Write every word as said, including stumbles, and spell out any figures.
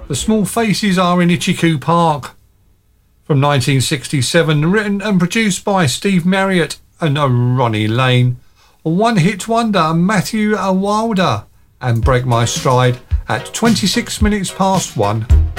The Small Faces are in Itchycoo Park from nineteen sixty-seven, written and produced by Steve Marriott and Ronnie Lane. A one-hit wonder, Matthew Wilder, and Break My Stride at twenty-six minutes past one.